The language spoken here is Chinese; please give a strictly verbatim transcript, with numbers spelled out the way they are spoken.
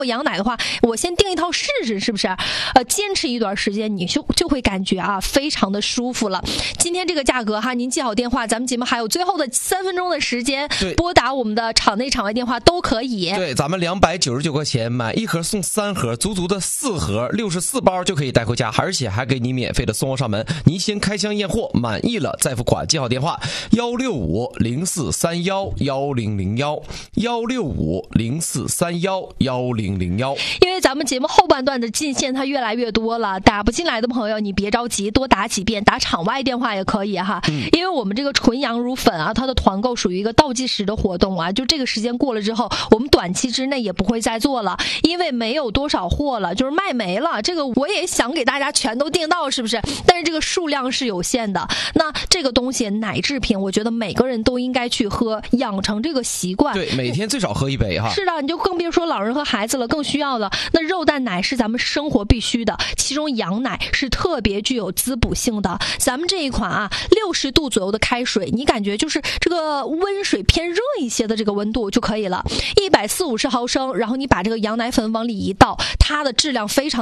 羊奶的话，我先订一套试试，是不是？呃，坚持一段时间，你就就会感觉啊，非常的舒服了。今天这个价格哈，您记好电话，咱们节目还有最后的三分钟的时间，拨打我们的场内场外电话都可以。 对，咱们两百九十九块钱买一盒送三盒，足足的四盒，六十四包就可以带回家，而且还给你免费的送货上门。您先开箱验货，满意了再付款。记好电话：幺六五零四三幺幺零零幺，幺六五零四三幺幺零零幺。 因为咱们节目后半段的进线它越来越多了，打不进来的朋友你别着急，多打几遍，打场外电话也可以哈。嗯、因为我们这个纯羊乳粉啊，它的团购属于一个倒计时的活动啊，就这个时间过了之后，我们短期之内也不会再做了，因为没有多少货了，就是卖没了。这个我也想给大家全都订到，是不是？但是这个数量是有限的。那这个东西奶制品，我觉得每个人都应该去喝，养成这个习惯。 对，每天最少喝一杯哈。 是的，你就更别说老人和孩子了，更需要的。那肉蛋奶是咱们生活必须的，其中羊奶是特别具有滋补性的。咱们这一款啊，六十度左右的开水，你感觉就是这个温水偏热一些的这个温度就可以了。一百四五十毫升，然后你把这个羊奶粉往里一倒，它的质量非常